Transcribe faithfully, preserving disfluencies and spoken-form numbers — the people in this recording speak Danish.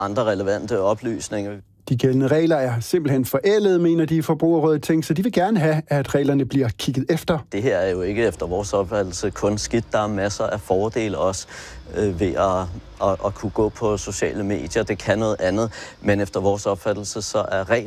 andre relevante oplysninger. De gældende regler er simpelthen forældede, mener de i Forbrugerrådet Tænk, så de vil gerne have, at reglerne bliver kigget efter. Det her er jo ikke efter vores opfattelse kun skidt. Der er masser af fordele også øh, ved at, at, at kunne gå på sociale medier. Det kan noget andet, men efter vores opfattelse så er reglerne